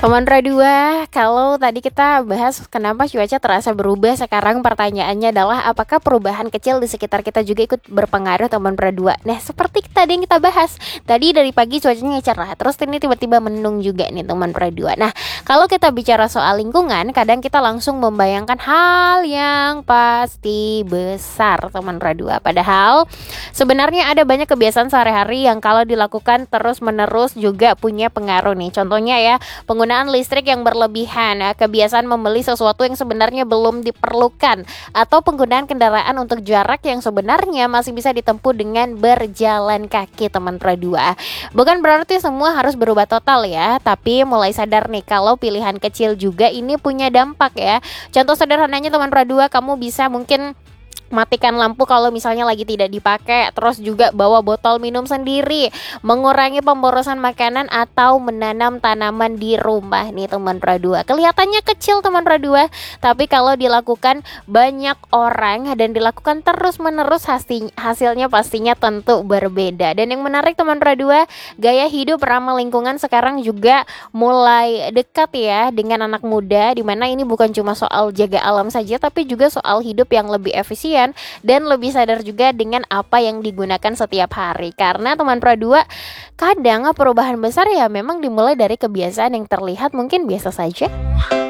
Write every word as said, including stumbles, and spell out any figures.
Teman Radua, kalau tadi kita bahas kenapa cuaca terasa berubah, sekarang pertanyaannya adalah apakah perubahan kecil di sekitar kita juga ikut berpengaruh teman Radua. Nah, seperti tadi yang kita bahas, tadi dari pagi cuacanya cerah, terus ini tiba-tiba mendung juga nih teman Radua. Nah, kalau kita bicara soal lingkungan, kadang kita langsung membayangkan hal yang pasti besar teman Radua. Padahal sebenarnya ada banyak kebiasaan sehari-hari yang kalau dilakukan terus-menerus juga punya pengaruh nih. Contohnya ya, penggunaan listrik yang berlebihan, ya, kebiasaan membeli sesuatu yang sebenarnya belum diperlukan, atau penggunaan kendaraan untuk jarak yang sebenarnya masih bisa ditempuh dengan berjalan kaki teman Pradua. Bukan berarti semua harus berubah total ya, tapi mulai sadar nih kalau pilihan kecil juga ini punya dampak ya. Contoh sederhananya teman Pradua, kamu bisa mungkin matikan lampu kalau misalnya lagi tidak dipakai, terus juga bawa botol minum sendiri, mengurangi pemborosan makanan, atau menanam tanaman di rumah nih teman Pradua. Kelihatannya kecil teman Pradua, tapi kalau dilakukan banyak orang dan dilakukan terus-menerus hasilnya pastinya tentu berbeda. Dan yang menarik teman Pradua, gaya hidup ramah lingkungan sekarang juga mulai dekat ya dengan anak muda, dimana ini bukan cuma soal jaga alam saja, tapi juga soal hidup yang lebih efisien dan lebih sadar juga dengan apa yang digunakan setiap hari. Karena teman Pradua, kadang perubahan besar ya memang dimulai dari kebiasaan yang terlihat mungkin biasa saja.